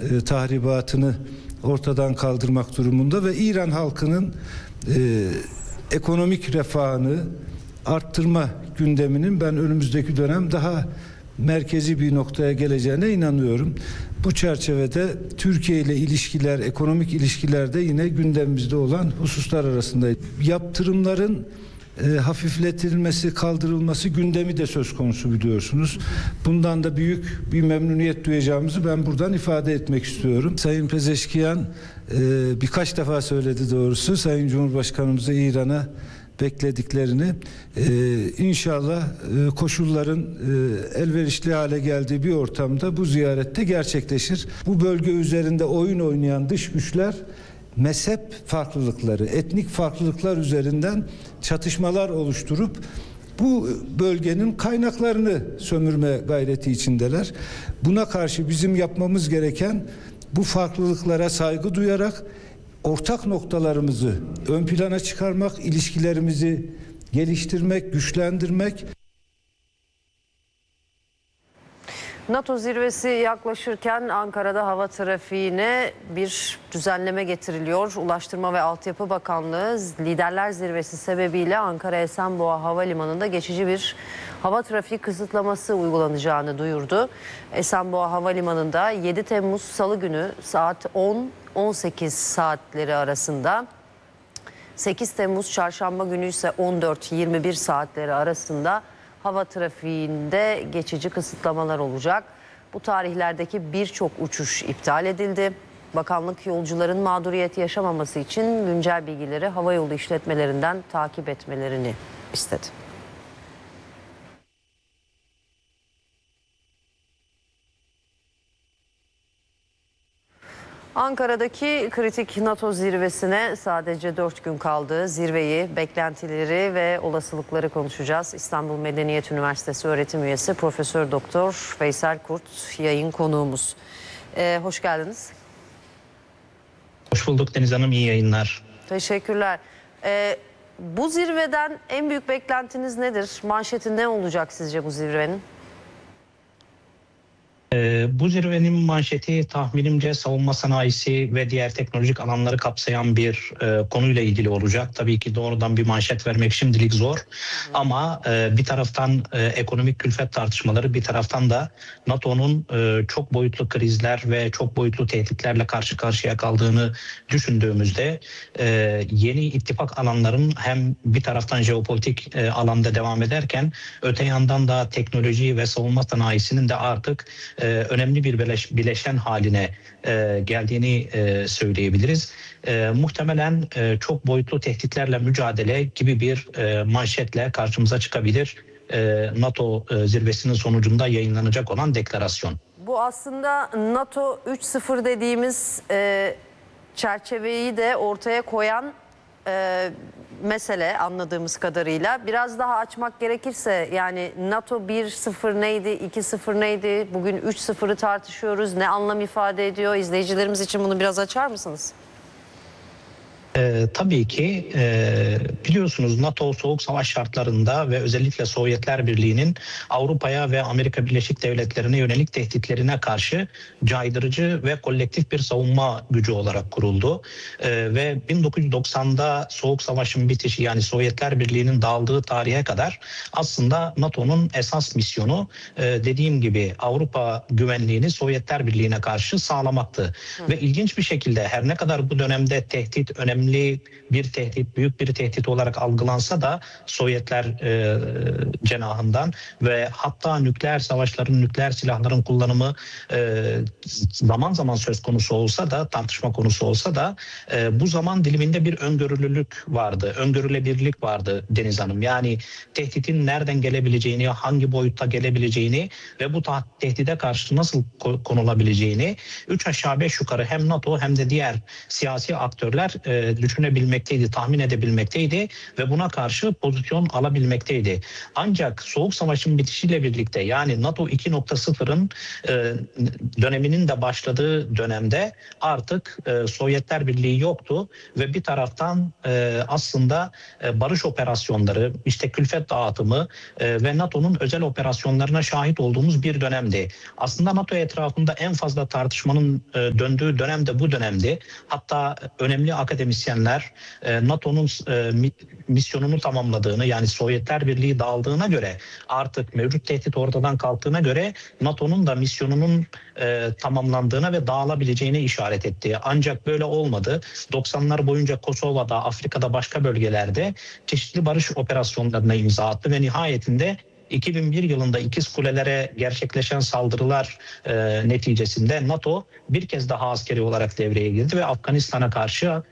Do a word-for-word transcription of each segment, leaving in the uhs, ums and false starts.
e, tahribatını ortadan kaldırmak durumunda ve İran halkının e, ekonomik refahını arttırma gündeminin ben önümüzdeki dönem daha merkezi bir noktaya geleceğine inanıyorum. Bu çerçevede Türkiye ile ilişkiler, ekonomik ilişkiler de yine gündemimizde olan hususlar arasında. Yaptırımların e, hafifletilmesi, kaldırılması gündemi de söz konusu biliyorsunuz. Bundan da büyük bir memnuniyet duyacağımızı ben buradan ifade etmek istiyorum. Sayın Pezeşkiyan e, birkaç defa söyledi doğrusu. Sayın Cumhurbaşkanımızı İran'a beklediklerini, ee, inşallah e, koşulların e, elverişli hale geldiği bir ortamda bu ziyarette gerçekleşir. Bu bölge üzerinde oyun oynayan dış güçler mezhep farklılıkları, etnik farklılıklar üzerinden çatışmalar oluşturup bu bölgenin kaynaklarını sömürme gayreti içindeler. Buna karşı bizim yapmamız gereken bu farklılıklara saygı duyarak ortak noktalarımızı ön plana çıkarmak, ilişkilerimizi geliştirmek, güçlendirmek. NATO zirvesi yaklaşırken Ankara'da hava trafiğine bir düzenleme getiriliyor. Ulaştırma ve Altyapı Bakanlığı Liderler Zirvesi sebebiyle Ankara Esenboğa Havalimanı'nda geçici bir hava trafiği kısıtlaması uygulanacağını duyurdu. Esenboğa Havalimanı'nda yedi Temmuz Salı günü saat on on sekiz saatleri arasında, sekiz Temmuz Çarşamba günü ise on dört yirmi bir saatleri arasında hava trafiğinde geçici kısıtlamalar olacak. Bu tarihlerdeki birçok uçuş iptal edildi. Bakanlık yolcuların mağduriyet yaşamaması için güncel bilgileri havayolu işletmelerinden takip etmelerini istedi. Ankara'daki kritik NATO zirvesine sadece dört gün kaldı. Zirveyi, beklentileri ve olasılıkları konuşacağız. İstanbul Medeniyet Üniversitesi öğretim üyesi Profesör Doktor Veysel Kurt yayın konuğumuz. Ee, hoş geldiniz. Hoş bulduk Deniz Hanım, iyi yayınlar. Teşekkürler. Ee, bu zirveden en büyük beklentiniz nedir? Manşeti ne olacak sizce bu zirvenin? Ee, bu zirvenin manşeti tahminimce savunma sanayisi ve diğer teknolojik alanları kapsayan bir e, konuyla ilgili olacak. Tabii ki doğrudan bir manşet vermek şimdilik zor. Hı. Ama e, bir taraftan e, ekonomik külfet tartışmaları, bir taraftan da NATO'nun e, çok boyutlu krizler ve çok boyutlu tehditlerle karşı karşıya kaldığını düşündüğümüzde e, yeni ittifak alanların hem bir taraftan jeopolitik e, alanda devam ederken öte yandan da teknoloji ve savunma sanayisinin de artık e, önemli bir bileş, bileşen haline e, geldiğini e, söyleyebiliriz. E, muhtemelen e, çok boyutlu tehditlerle mücadele gibi bir e, manşetle karşımıza çıkabilir e, NATO e, zirvesinin sonucunda yayınlanacak olan deklarasyon. Bu aslında NATO üç sıfır dediğimiz e, çerçeveyi de ortaya koyan e, mesele anladığımız kadarıyla. Biraz daha açmak gerekirse yani NATO bir sıfır neydi, iki sıfır neydi, bugün üç sıfırı tartışıyoruz, ne anlam ifade ediyor? İzleyicilerimiz için bunu biraz açar mısınız? Ee, tabii ki e, biliyorsunuz NATO Soğuk Savaş şartlarında ve özellikle Sovyetler Birliği'nin Avrupa'ya ve Amerika Birleşik Devletleri'ne yönelik tehditlerine karşı caydırıcı ve kolektif bir savunma gücü olarak kuruldu. E, ve bin dokuz yüz doksanda Soğuk Savaş'ın bitişi, yani Sovyetler Birliği'nin dağıldığı tarihe kadar aslında NATO'nun esas misyonu e, dediğim gibi Avrupa güvenliğini Sovyetler Birliği'ne karşı sağlamaktı. Hı. Ve ilginç bir şekilde her ne kadar bu dönemde tehdit önemli bir tehdit, büyük bir tehdit olarak algılansa da Sovyetler e, cenahından ve hatta nükleer savaşların, nükleer silahların kullanımı e, zaman zaman söz konusu olsa da, tartışma konusu olsa da e, bu zaman diliminde bir öngörülülük vardı, öngörülebilirlik vardı Deniz Hanım. Yani tehditin nereden gelebileceğini, hangi boyutta gelebileceğini ve bu tehdide karşı nasıl konulabileceğini üç aşağı beş yukarı hem NATO hem de diğer siyasi aktörler e, e, düşünebilmekteydi, tahmin edebilmekteydi ve buna karşı pozisyon alabilmekteydi. Ancak Soğuk Savaş'ın bitişiyle birlikte, yani NATO iki nokta sıfırın e, döneminin de başladığı dönemde artık e, Sovyetler Birliği yoktu ve bir taraftan e, aslında e, barış operasyonları, işte külfet dağıtımı e, ve NATO'nun özel operasyonlarına şahit olduğumuz bir dönemdi. Aslında NATO etrafında en fazla tartışmanın e, döndüğü dönem de bu dönemdi. Hatta önemli akademisyenler e, NATO'nun e, misyonunu tamamladığını, yani Sovyetler Birliği dağıldığına göre, artık mevcut tehdit ortadan kalktığına göre NATO'nun da misyonunun e, tamamlandığına ve dağılabileceğine işaret etti. Ancak böyle olmadı. doksanlar boyunca Kosova'da, Afrika'da, başka bölgelerde çeşitli barış operasyonlarına imza attı ve nihayetinde iki bin bir yılında İkiz Kuleler'e gerçekleşen saldırılar e, neticesinde NATO bir kez daha askeri olarak devreye girdi ve Afganistan'a karşı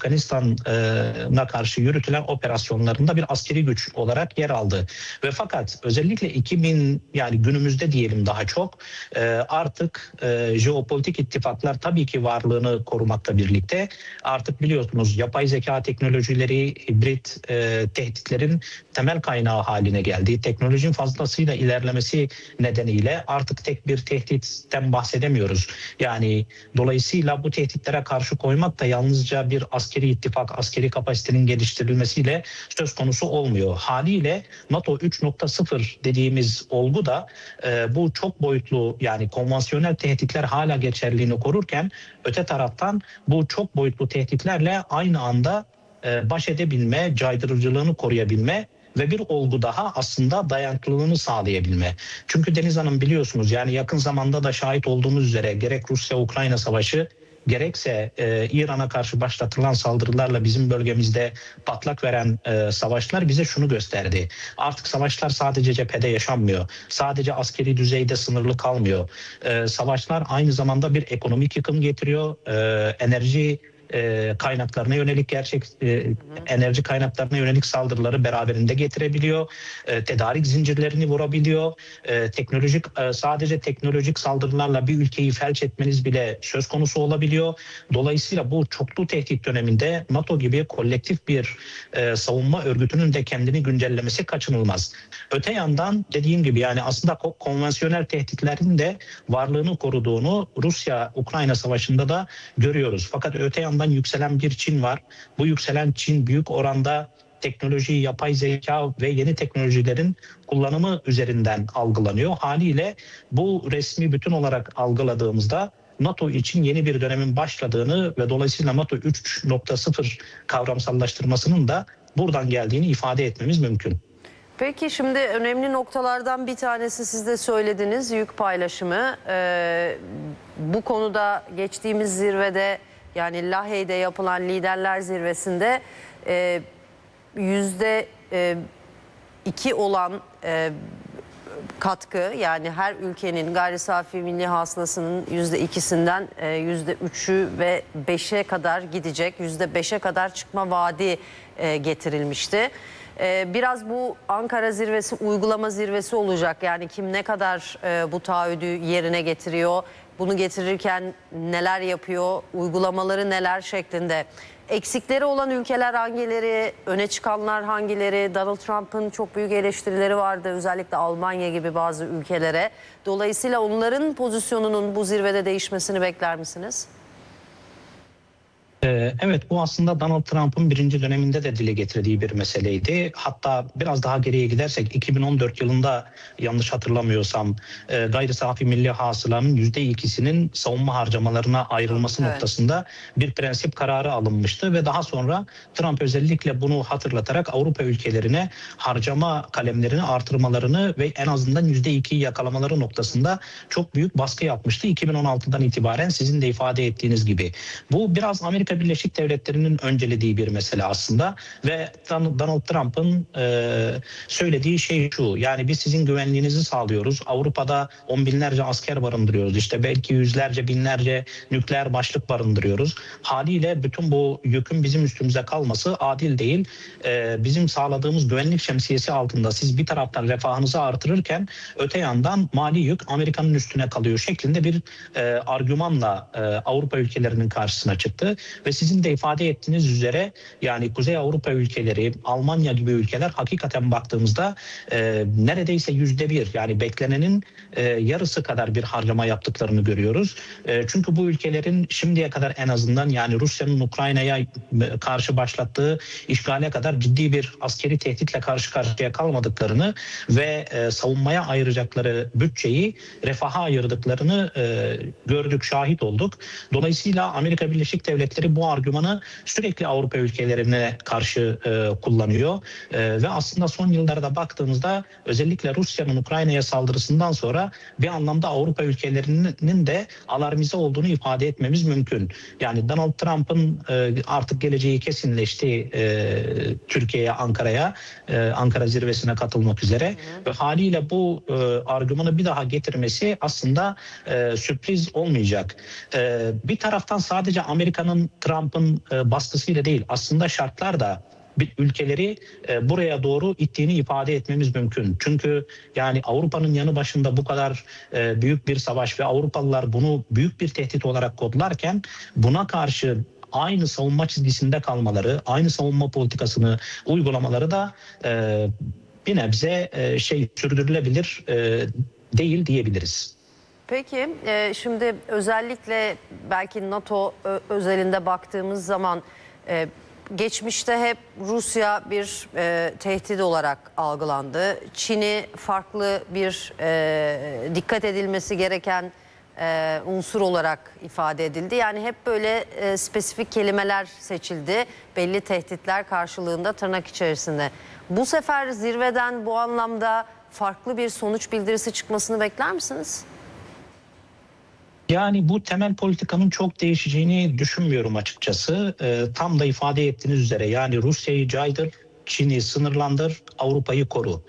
Afganistan'a karşı yürütülen operasyonlarında bir askeri güç olarak yer aldı. Ve fakat özellikle iki bin, yani günümüzde diyelim daha çok e, artık e, jeopolitik ittifaklar tabii ki varlığını korumakla birlikte artık biliyorsunuz yapay zeka teknolojileri, hibrit e, tehditlerin temel kaynağı haline geldi. Teknolojinin fazlasıyla ilerlemesi nedeniyle artık tek bir tehditten bahsedemiyoruz. Yani dolayısıyla bu tehditlere karşı koymak da yalnızca bir askeri ittifak, askeri kapasitenin geliştirilmesiyle söz konusu olmuyor. Haliyle NATO üç nokta sıfır dediğimiz olgu da e, bu çok boyutlu, yani konvansiyonel tehditler hala geçerliliğini korurken öte taraftan bu çok boyutlu tehditlerle aynı anda e, baş edebilme, caydırıcılığını koruyabilme ve bir olgu daha aslında dayanıklılığını sağlayabilme. Çünkü Deniz Hanım biliyorsunuz, yani yakın zamanda da şahit olduğumuz üzere gerek Rusya-Ukrayna savaşı, gerekse e, İran'a karşı başlatılan saldırılarla bizim bölgemizde patlak veren e, savaşlar bize şunu gösterdi. Artık savaşlar sadece cephede yaşanmıyor. Sadece askeri düzeyde sınırlı kalmıyor. E, savaşlar aynı zamanda bir ekonomik yıkım getiriyor. E, enerji E, kaynaklarına yönelik gerçek e, enerji kaynaklarına yönelik saldırıları beraberinde getirebiliyor. E, tedarik zincirlerini vurabiliyor. E, teknolojik e, sadece teknolojik saldırılarla bir ülkeyi felç etmeniz bile söz konusu olabiliyor. Dolayısıyla bu çoklu tehdit döneminde NATO gibi kolektif bir e, savunma örgütünün de kendini güncellemesi kaçınılmaz. Öte yandan dediğim gibi, yani aslında konvansiyonel tehditlerin de varlığını koruduğunu Rusya-Ukrayna savaşında da görüyoruz. Fakat öte yandan yükselen bir Çin var. Bu yükselen Çin büyük oranda teknoloji, yapay zeka ve yeni teknolojilerin kullanımı üzerinden algılanıyor. Haliyle bu resmi bütün olarak algıladığımızda NATO için yeni bir dönemin başladığını ve dolayısıyla NATO üç nokta sıfır kavramsallaştırmasının da buradan geldiğini ifade etmemiz mümkün. Peki şimdi önemli noktalardan bir tanesi siz de söylediniz, yük paylaşımı. Ee, bu konuda geçtiğimiz zirvede, yani Lahey'de yapılan liderler zirvesinde e, yüzde e, iki olan e, katkı, yani her ülkenin gayri safi milli hasılasının yüzde ikisinden e, yüzde üçü ve beşe kadar gidecek, yüzde beşe kadar çıkma vaadi e, getirilmişti. E, biraz bu Ankara zirvesi uygulama zirvesi olacak. Yani kim ne kadar e, bu taahhüdü yerine getiriyor, bunu getirirken neler yapıyor, uygulamaları neler şeklinde. Eksikleri olan ülkeler hangileri, öne çıkanlar hangileri? Donald Trump'ın çok büyük eleştirileri vardı, özellikle Almanya gibi bazı ülkelere. Dolayısıyla onların pozisyonunun bu zirvede değişmesini bekler misiniz? Evet, bu aslında Donald Trump'ın birinci döneminde de dile getirdiği bir meseleydi. Hatta biraz daha geriye gidersek iki bin on dört yılında, yanlış hatırlamıyorsam, gayri safi milli hasılanın yüzde ikisinin savunma harcamalarına ayrılması evet. noktasında bir prensip kararı alınmıştı ve daha sonra Trump özellikle bunu hatırlatarak Avrupa ülkelerine harcama kalemlerini artırmalarını ve en azından yüzde ikiyi yakalamaları noktasında çok büyük baskı yapmıştı. iki bin on altıdan itibaren sizin de ifade ettiğiniz gibi. Bu biraz Amerika Birleşik Devletleri'nin öncelediği bir mesele aslında ve Donald Trump'ın e, söylediği şey şu: yani biz sizin güvenliğinizi sağlıyoruz. Avrupa'da on binlerce asker barındırıyoruz. İşte belki yüzlerce, binlerce nükleer başlık barındırıyoruz. Haliyle bütün bu yükün bizim üstümüze kalması adil değil. E, bizim sağladığımız güvenlik şemsiyesi altında siz bir taraftan refahınızı artırırken öte yandan mali yük Amerika'nın üstüne kalıyor şeklinde bir e, argümanla e, Avrupa ülkelerinin karşısına çıktı. ve sizin de ifade ettiğiniz üzere yani Kuzey Avrupa ülkeleri, Almanya gibi ülkeler hakikaten baktığımızda e, neredeyse yüzde bir yani beklenenin e, yarısı kadar bir harcama yaptıklarını görüyoruz. E, çünkü bu ülkelerin şimdiye kadar en azından yani Rusya'nın Ukrayna'ya karşı başlattığı işgale kadar ciddi bir askeri tehditle karşı karşıya kalmadıklarını ve e, savunmaya ayıracakları bütçeyi refaha ayırdıklarını e, gördük, şahit olduk. Dolayısıyla Amerika Birleşik Devletleri bu argümanı sürekli Avrupa ülkelerine karşı e, kullanıyor. E, ve aslında son yıllarda baktığımızda özellikle Rusya'nın Ukrayna'ya saldırısından sonra bir anlamda Avrupa ülkelerinin de alarmize olduğunu ifade etmemiz mümkün. Yani Donald Trump'ın e, artık geleceği kesinleşti e, Türkiye'ye, Ankara'ya, e, Ankara zirvesine katılmak üzere. Hı hı. Ve haliyle bu e, argümanı bir daha getirmesi aslında e, sürpriz olmayacak. E, bir taraftan sadece Amerika'nın Trump'ın e, baskısıyla değil, aslında şartlar da bir ülkeleri e, buraya doğru ittiğini ifade etmemiz mümkün. Çünkü yani Avrupa'nın yanı başında bu kadar e, büyük bir savaş ve Avrupalılar bunu büyük bir tehdit olarak kodlarken buna karşı aynı savunma çizgisinde kalmaları, aynı savunma politikasını uygulamaları da e, bir nebze e, şey sürdürülebilir e, değil diyebiliriz. Peki e, şimdi özellikle belki NATO özelinde baktığımız zaman e, geçmişte hep Rusya bir e, tehdit olarak algılandı. Çin'i farklı bir e, dikkat edilmesi gereken e, unsur olarak ifade edildi. Yani hep böyle e, spesifik kelimeler seçildi. Belli tehditler karşılığında tırnak içerisinde. Bu sefer zirveden bu anlamda farklı bir sonuç bildirisi çıkmasını bekler misiniz? Yani bu temel politikanın çok değişeceğini düşünmüyorum açıkçası. E, tam da ifade ettiğiniz üzere yani Rusya'yı caydır, Çin'i sınırlandır, Avrupa'yı koru.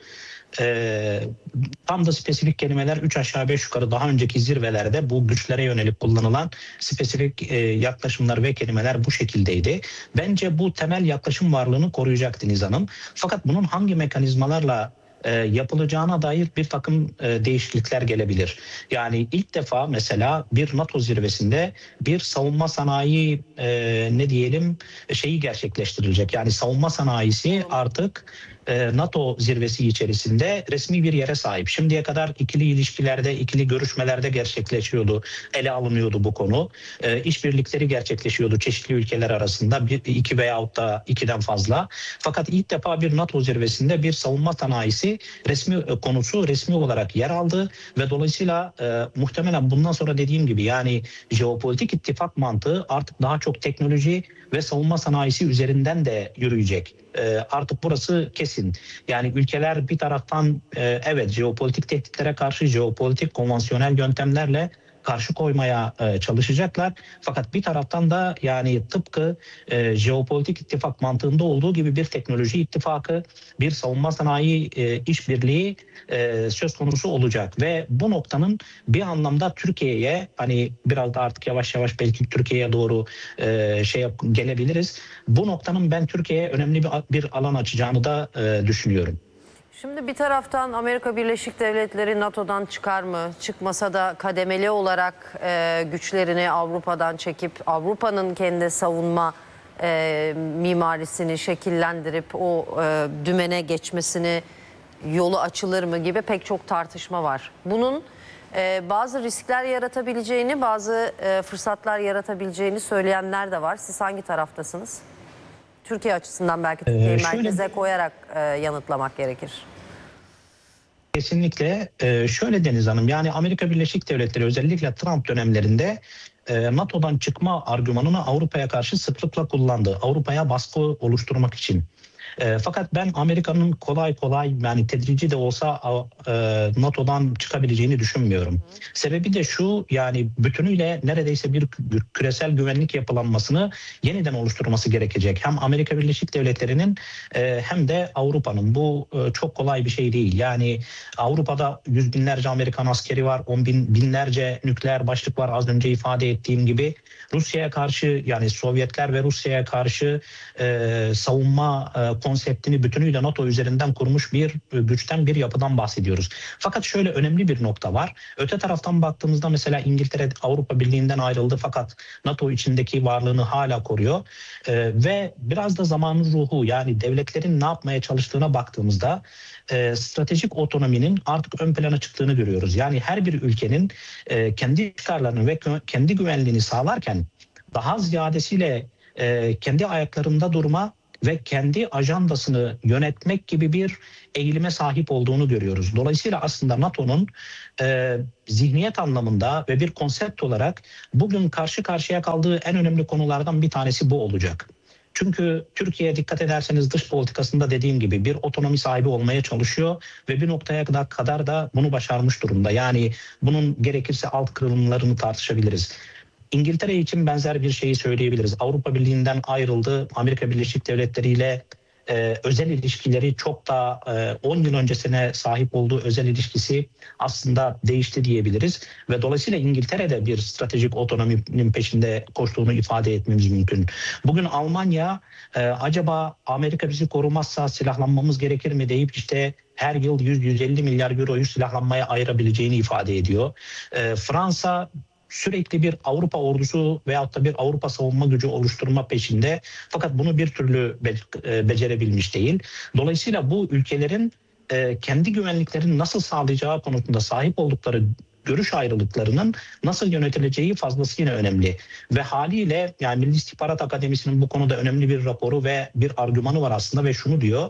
E, tam da spesifik kelimeler üç aşağı beş yukarı daha önceki zirvelerde bu güçlere yönelik kullanılan spesifik e, yaklaşımlar ve kelimeler bu şekildeydi. Bence bu temel yaklaşım varlığını koruyacak Deniz Hanım. Fakat bunun hangi mekanizmalarla E, yapılacağına dair bir takım e, değişiklikler gelebilir. Yani ilk defa mesela bir NATO zirvesinde bir savunma sanayi e, ne diyelim şeyi gerçekleştirilecek. Yani savunma sanayisi artık e, NATO zirvesi içerisinde resmi bir yere sahip. Şimdiye kadar ikili ilişkilerde, ikili görüşmelerde gerçekleşiyordu, ele alınıyordu bu konu. E, işbirlikleri gerçekleşiyordu çeşitli ülkeler arasında, bir, iki veyahut da ikiden fazla. Fakat ilk defa bir NATO zirvesinde bir savunma sanayisi resmi konusu resmi olarak yer aldı ve dolayısıyla e, muhtemelen bundan sonra dediğim gibi yani jeopolitik ittifak mantığı artık daha çok teknoloji ve savunma sanayisi üzerinden de yürüyecek. E, artık burası kesin. Yani ülkeler bir taraftan e, evet jeopolitik tehditlere karşı jeopolitik konvansiyonel yöntemlerle karşı koymaya e, çalışacaklar. Fakat bir taraftan da yani tıpkı e, jeopolitik ittifak mantığında olduğu gibi bir teknoloji ittifakı, bir savunma sanayi e, işbirliği e, söz konusu olacak ve bu noktanın bir anlamda Türkiye'ye hani biraz da artık yavaş yavaş belki Türkiye'ye doğru e, şey yap, gelebiliriz. Bu noktanın ben Türkiye'ye önemli bir, bir alan açacağını da e, düşünüyorum. Şimdi bir taraftan Amerika Birleşik Devletleri NATO'dan çıkar mı? Çıkmasa da kademeli olarak e, güçlerini Avrupa'dan çekip Avrupa'nın kendi savunma e, mimarisini şekillendirip o e, dümene geçmesini yolu açılır mı gibi pek çok tartışma var. Bunun e, bazı riskler yaratabileceğini, bazı e, fırsatlar yaratabileceğini söyleyenler de var. Siz hangi taraftasınız? Türkiye açısından belki Türkiye'yi ee, merkeze koyarak e, yanıtlamak gerekir. Kesinlikle ee, şöyle Deniz Hanım yani Amerika Birleşik Devletleri özellikle Trump dönemlerinde e, NATO'dan çıkma argümanını Avrupa'ya karşı sıklıkla kullandı. Avrupa'ya baskı oluşturmak için. E, fakat ben Amerika'nın kolay kolay yani tedrici de olsa e, NATO'dan çıkabileceğini düşünmüyorum. Hı. Sebebi de şu yani bütünüyle neredeyse bir küresel güvenlik yapılanmasını yeniden oluşturması gerekecek. Hem Amerika Birleşik Devletleri'nin e, hem de Avrupa'nın bu e, çok kolay bir şey değil. Yani Avrupa'da yüz binlerce Amerikan askeri var, on bin, binlerce nükleer başlık var az önce ifade ettiğim gibi. Rusya'ya karşı yani Sovyetler ve Rusya'ya karşı e, savunma e, konseptini bütünüyle NATO üzerinden kurmuş bir e, güçten, bir yapıdan bahsediyoruz. Fakat şöyle önemli bir nokta var. Öte taraftan baktığımızda mesela İngiltere Avrupa Birliği'nden ayrıldı fakat NATO içindeki varlığını hala koruyor. E, ve biraz da zamanın ruhu, yani devletlerin ne yapmaya çalıştığına baktığımızda e, stratejik otonominin artık ön plana çıktığını görüyoruz. Yani her bir ülkenin e, kendi çıkarlarını ve kendi güvenliğini sağlarken daha ziyadesiyle e, kendi ayaklarında durma ve kendi ajandasını yönetmek gibi bir eğilime sahip olduğunu görüyoruz. Dolayısıyla aslında NATO'nun e, zihniyet anlamında ve bir konsept olarak bugün karşı karşıya kaldığı en önemli konulardan bir tanesi bu olacak. Çünkü Türkiye, dikkat ederseniz, dış politikasında dediğim gibi bir otonomi sahibi olmaya çalışıyor ve bir noktaya kadar, kadar da bunu başarmış durumda. Yani bunun gerekirse alt kırılımlarını tartışabiliriz. İngiltere için benzer bir şeyi söyleyebiliriz. Avrupa Birliği'nden ayrıldı. Amerika Birleşik Devletleri ile e, özel ilişkileri çok da e, on yıl öncesine sahip olduğu özel ilişkisi aslında değişti diyebiliriz. Ve dolayısıyla İngiltere'de bir stratejik otonominin peşinde koştuğunu ifade etmemiz mümkün. Bugün Almanya e, acaba Amerika bizi korumazsa silahlanmamız gerekir mi deyip işte her yıl yüz yüz elli milyar euroyu silahlanmaya ayırabileceğini ifade ediyor. E, Fransa sürekli bir Avrupa ordusu veyahut da bir Avrupa savunma gücü oluşturma peşinde. Fakat bunu bir türlü be- becerebilmiş değil. Dolayısıyla bu ülkelerin e, kendi güvenliklerini nasıl sağlayacağı konusunda sahip oldukları görüş ayrılıklarının nasıl yönetileceği fazlasıyla önemli. Ve haliyle yani Milli İstihbarat Akademisi'nin bu konuda önemli bir raporu ve bir argümanı var aslında ve şunu diyor.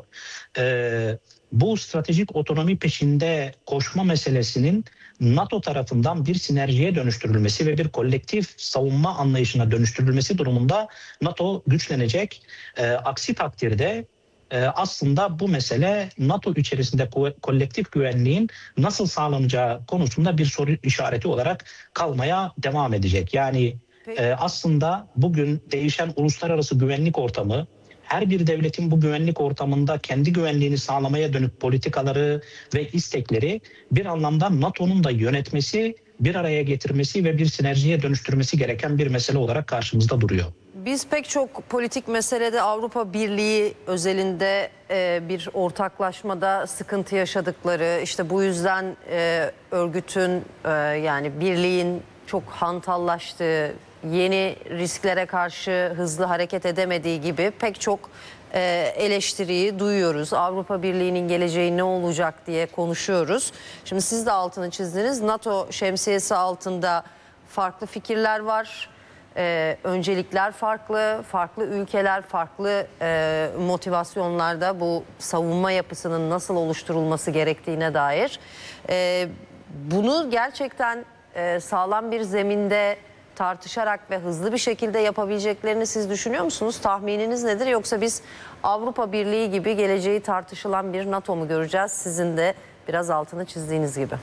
E, bu stratejik otonomi peşinde koşma meselesinin NATO tarafından bir sinerjiye dönüştürülmesi ve bir kolektif savunma anlayışına dönüştürülmesi durumunda NATO güçlenecek. E, aksi takdirde e, aslında bu mesele NATO içerisinde ko- kolektif güvenliğin nasıl sağlanacağı konusunda bir soru işareti olarak kalmaya devam edecek. Yani e, aslında bugün değişen uluslararası güvenlik ortamı, her bir devletin bu güvenlik ortamında kendi güvenliğini sağlamaya dönük politikaları ve istekleri bir anlamda NATO'nun da yönetmesi, bir araya getirmesi ve bir sinerjiye dönüştürmesi gereken bir mesele olarak karşımızda duruyor. Biz pek çok politik meselede Avrupa Birliği özelinde e, bir ortaklaşmada sıkıntı yaşadıkları, işte bu yüzden e, örgütün e, yani birliğin çok hantallaştığı, yeni risklere karşı hızlı hareket edemediği gibi pek çok e, eleştiriyi duyuyoruz. Avrupa Birliği'nin geleceği ne olacak diye konuşuyoruz. Şimdi siz de altını çizdiniz. NATO şemsiyesi altında farklı fikirler var. E, öncelikler farklı, farklı ülkeler, farklı e, motivasyonlarda bu savunma yapısının nasıl oluşturulması gerektiğine dair. E, bunu gerçekten e, sağlam bir zeminde tartışarak ve hızlı bir şekilde yapabileceklerini siz düşünüyor musunuz? Tahmininiz nedir? Yoksa biz Avrupa Birliği gibi geleceği tartışılan bir NATO mu göreceğiz? Sizin de biraz altını çizdiğiniz gibi.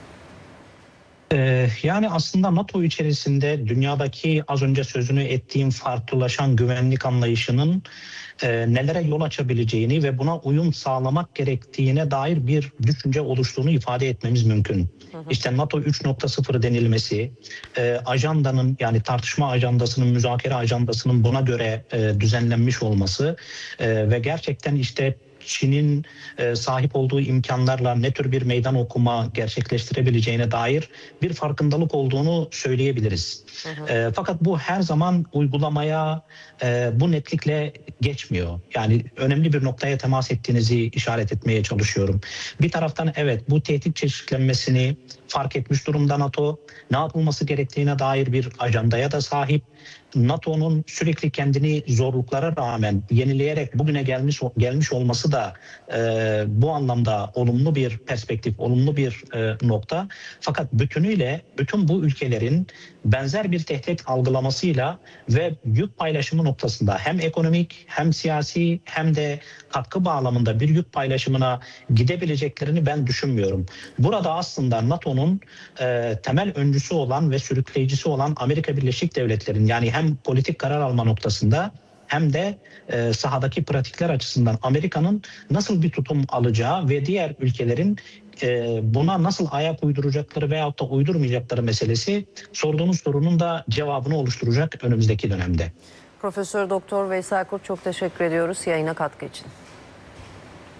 Ee, yani aslında NATO içerisinde dünyadaki az önce sözünü ettiğim farklılaşan güvenlik anlayışının e, nelere yol açabileceğini ve buna uyum sağlamak gerektiğine dair bir düşünce oluştuğunu ifade etmemiz mümkün. Hı hı. İşte NATO üç nokta sıfır denilmesi, e, ajandanın yani tartışma ajandasının, müzakere ajandasının buna göre e, düzenlenmiş olması e, ve gerçekten işte Çin'in e, sahip olduğu imkanlarla ne tür bir meydan okuma gerçekleştirebileceğine dair bir farkındalık olduğunu söyleyebiliriz. Hı hı. E, fakat bu her zaman uygulamaya e, bu netlikle geçmiyor. Yani önemli bir noktaya temas ettiğinizi işaret etmeye çalışıyorum. Bir taraftan evet, bu tehdit çeşitlenmesini fark etmiş durumda NATO. Ne yapılması gerektiğine dair bir ajandaya da sahip. NATO'nun sürekli kendini zorluklara rağmen yenileyerek bugüne gelmiş gelmiş olması da e, bu anlamda olumlu bir perspektif, olumlu bir e, nokta. Fakat bütünüyle bütün bu ülkelerin benzer bir tehdit algılamasıyla ve yük paylaşımı noktasında hem ekonomik hem siyasi hem de katkı bağlamında bir yük paylaşımına gidebileceklerini ben düşünmüyorum. Burada aslında NATO'nun e, temel öncüsü olan ve sürükleyicisi olan Amerika Birleşik Devletleri'nin yani hem politik karar alma noktasında hem de e, sahadaki pratikler açısından Amerika'nın nasıl bir tutum alacağı ve diğer ülkelerin e, buna nasıl ayak uyduracakları veyahut da uydurmayacakları meselesi sorduğunuz sorunun da cevabını oluşturacak önümüzdeki dönemde. Profesör Doktor Veysel Kurt, çok teşekkür ediyoruz yayına katkı için.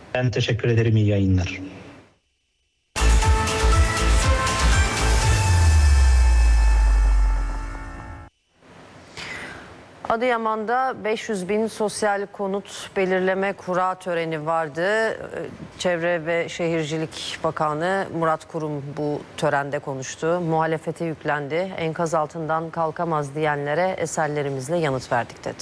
Ben teşekkür ederim. İyi yayınlar. Adıyaman'da beş yüz bin sosyal konut belirleme kura töreni vardı. Çevre ve Şehircilik Bakanı Murat Kurum bu törende konuştu. Muhalefete yüklendi. Enkaz altından kalkamaz diyenlere eserlerimizle yanıt verdik dedi.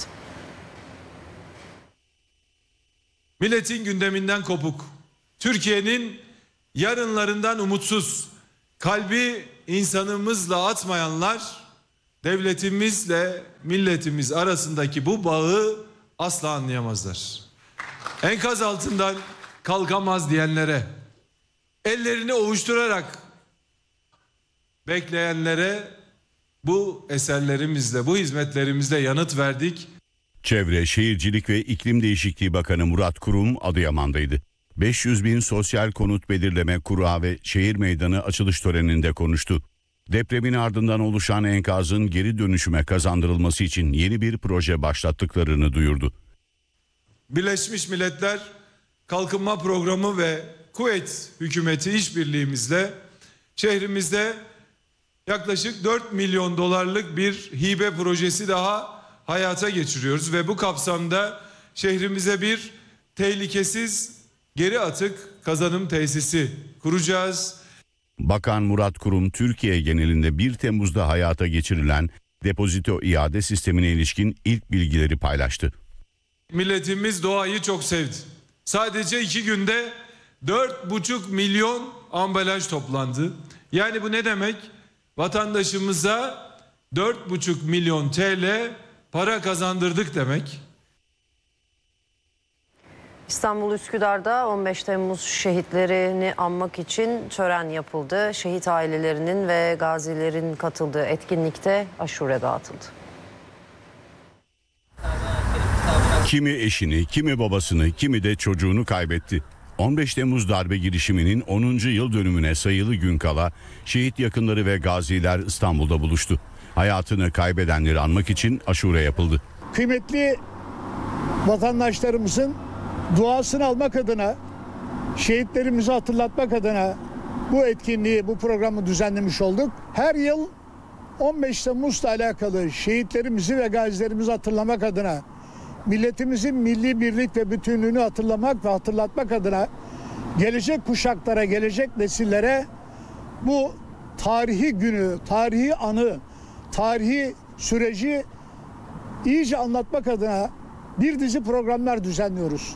Milletin gündeminden kopuk, Türkiye'nin yarınlarından umutsuz, kalbi insanımızla atmayanlar devletimizle milletimiz arasındaki bu bağı asla anlayamazlar. Enkaz altından kalkamaz diyenlere, ellerini ovuşturarak bekleyenlere bu eserlerimizle, bu hizmetlerimizle yanıt verdik. Çevre, Şehircilik ve İklim Değişikliği Bakanı Murat Kurum Adıyaman'daydı. beş yüz bin sosyal konut belirleme kura ve şehir meydanı açılış töreninde konuştu. Depremin ardından oluşan enkazın geri dönüşüme kazandırılması için yeni bir proje başlattıklarını duyurdu. Birleşmiş Milletler Kalkınma Programı ve Kuveyt hükümeti işbirliğimizle şehrimizde yaklaşık dört milyon dolarlık bir hibe projesi daha hayata geçiriyoruz ve bu kapsamda şehrimize bir tehlikesiz geri atık kazanım tesisi kuracağız. Bakan Murat Kurum, Türkiye genelinde bir Temmuz'da hayata geçirilen depozito iade sistemine ilişkin ilk bilgileri paylaştı. Milletimiz doğayı çok sevdi. Sadece iki günde dört buçuk milyon ambalaj toplandı. Yani bu ne demek? Vatandaşımıza dört buçuk milyon T L para kazandırdık demek. İstanbul Üsküdar'da on beş Temmuz şehitlerini anmak için tören yapıldı. Şehit ailelerinin ve gazilerin katıldığı etkinlikte aşure dağıtıldı. Kimi eşini, kimi babasını, kimi de çocuğunu kaybetti. on beş Temmuz darbe girişiminin onuncu yıl dönümüne sayılı gün kala şehit yakınları ve gaziler İstanbul'da buluştu. Hayatını kaybedenleri anmak için aşure yapıldı. Kıymetli vatandaşlarımızın duasını almak adına, şehitlerimizi hatırlatmak adına bu etkinliği, bu programı düzenlemiş olduk. Her yıl on beş Temmuz'la alakalı şehitlerimizi ve gazilerimizi hatırlamak adına, milletimizin milli birlik ve bütünlüğünü hatırlamak ve hatırlatmak adına gelecek kuşaklara, gelecek nesillere bu tarihi günü, tarihi anı, tarihi süreci iyice anlatmak adına bir dizi programlar düzenliyoruz.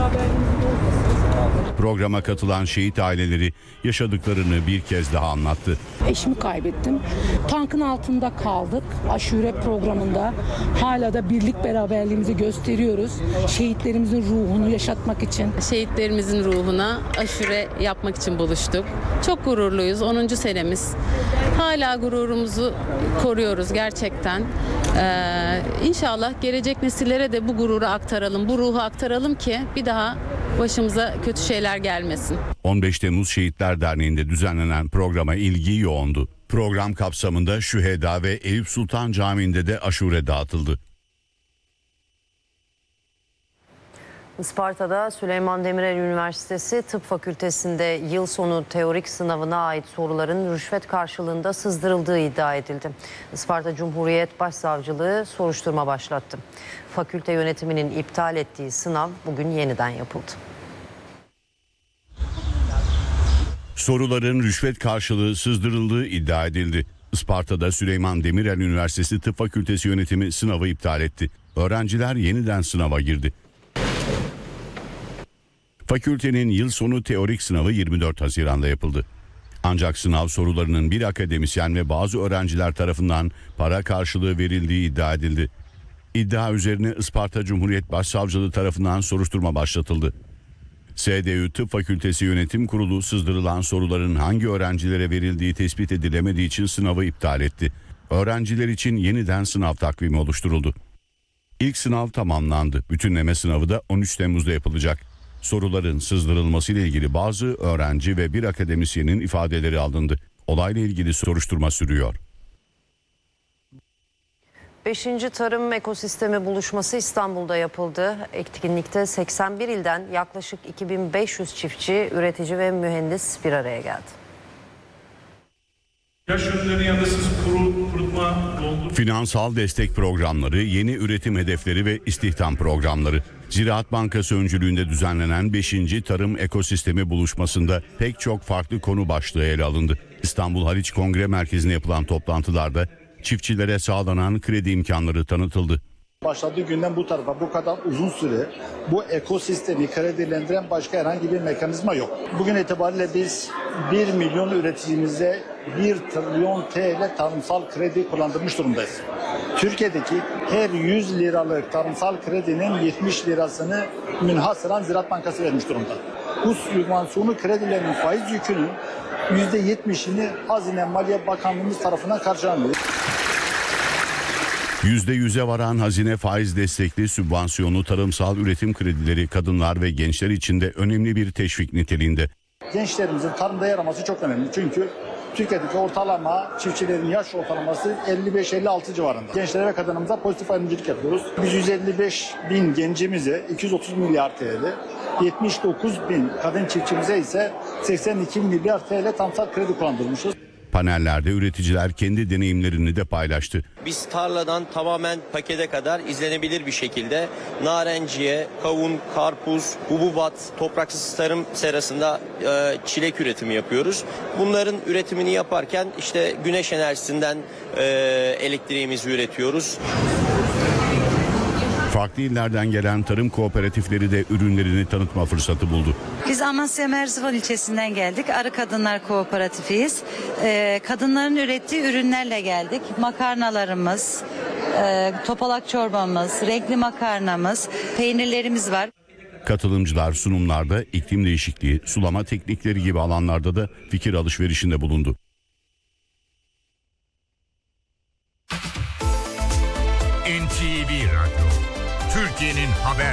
Programa katılan şehit aileleri yaşadıklarını bir kez daha anlattı. Eşimi kaybettim. Tankın altında kaldık. Aşure programında hala da birlik beraberliğimizi gösteriyoruz. Şehitlerimizin ruhunu yaşatmak için. Şehitlerimizin ruhuna aşure yapmak için buluştuk. Çok gururluyuz. onuncu senemiz. Hala gururumuzu koruyoruz gerçekten. Ee, İnşallah gelecek nesillere de bu gururu aktaralım, bu ruhu aktaralım ki bir daha başımıza kötü şeyler gelmesin. on beş Temmuz Şehitler Derneği'nde düzenlenen programa ilgi yoğundu. Program kapsamında Şüheda ve Eyüp Sultan Camii'nde de aşure dağıtıldı. Isparta'da Süleyman Demirel Üniversitesi Tıp Fakültesi'nde yıl sonu teorik sınavına ait soruların rüşvet karşılığında sızdırıldığı iddia edildi. Isparta Cumhuriyet Başsavcılığı soruşturma başlattı. Fakülte yönetiminin iptal ettiği sınav bugün yeniden yapıldı. Soruların rüşvet karşılığı sızdırıldığı iddia edildi. Isparta'da Süleyman Demirel Üniversitesi Tıp Fakültesi yönetimi sınavı iptal etti. Öğrenciler yeniden sınava girdi. Fakültenin yıl sonu teorik sınavı yirmi dört Haziran'da yapıldı. Ancak sınav sorularının bir akademisyen ve bazı öğrenciler tarafından para karşılığı verildiği iddia edildi. İddia üzerine Isparta Cumhuriyet Başsavcılığı tarafından soruşturma başlatıldı. S D Ü Tıp Fakültesi Yönetim Kurulu sızdırılan soruların hangi öğrencilere verildiği tespit edilemediği için sınavı iptal etti. Öğrenciler için yeniden sınav takvimi oluşturuldu. İlk sınav tamamlandı. Bütünleme sınavı da on üç Temmuz'da yapılacak. Soruların sızdırılması ile ilgili bazı öğrenci ve bir akademisyenin ifadeleri alındı. Olayla ilgili soruşturma sürüyor. Beşinci Tarım Ekosistemi Buluşması İstanbul'da yapıldı. Etkinlikte seksen bir ilden yaklaşık iki bin beş yüz çiftçi, üretici ve mühendis bir araya geldi. Yaş ürünlerinin yanında siz kuru, kurutma, dondur... Finansal destek programları, yeni üretim hedefleri ve istihdam programları. Ziraat Bankası öncülüğünde düzenlenen beşinci Tarım Ekosistemi Buluşması'nda pek çok farklı konu başlığı ele alındı. İstanbul Haliç Kongre Merkezi'nde yapılan toplantılarda çiftçilere sağlanan kredi imkanları tanıtıldı. Başladığı günden bu tarafa bu kadar uzun süre bu ekosistemi kredilendiren başka herhangi bir mekanizma yok. Bugün itibariyle biz bir milyon üreticimize bir trilyon T L tarımsal kredi kullandırmış durumdayız. Türkiye'deki her yüz liralık tarımsal kredinin yetmiş lirasını münhasıran Ziraat Bankası vermiş durumda. Bu sübvansiyonu kredilerin faiz yükünün yüzde yetmişini Hazine Maliye Bakanlığımız tarafından karşılanıyor. yüzde yüze varan hazine faiz destekli sübvansiyonlu tarımsal üretim kredileri kadınlar ve gençler için de önemli bir teşvik niteliğinde. Gençlerimizin tarımda yer alması çok önemli. Çünkü Türkiye'deki ortalama çiftçilerin yaş ortalaması elli beş elli altı civarında. Gençlere ve kadınımıza pozitif ayrımcılık yapıyoruz. Biz yüz elli beş bin gencimize iki yüz otuz milyar T L, yetmiş dokuz bin kadın çiftçimize ise seksen iki milyar T L tarımsal kredi kullandırmışız. Panellerde üreticiler kendi deneyimlerini de paylaştı. Biz tarladan tamamen pakete kadar izlenebilir bir şekilde narenciye, kavun, karpuz, hububat, topraksız tarım serasında e, çilek üretimi yapıyoruz. Bunların üretimini yaparken işte güneş enerjisinden e, elektriğimizi üretiyoruz. Farklı illerden gelen tarım kooperatifleri de ürünlerini tanıtma fırsatı buldu. Biz Amasya Merzivan ilçesinden geldik. Arı Kadınlar Kooperatifiyiz. Ee, kadınların ürettiği ürünlerle geldik. Makarnalarımız, e, topalak çorbamız, renkli makarnamız, peynirlerimiz var. Katılımcılar sunumlarda iklim değişikliği, sulama teknikleri gibi alanlarda da fikir alışverişinde bulundu.